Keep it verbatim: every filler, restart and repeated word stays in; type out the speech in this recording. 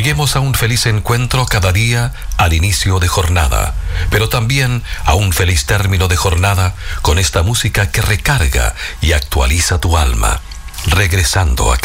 Lleguemos a un feliz encuentro cada día al inicio de jornada, pero también a un feliz término de jornada con esta música que recarga y actualiza tu alma, regresando a casa.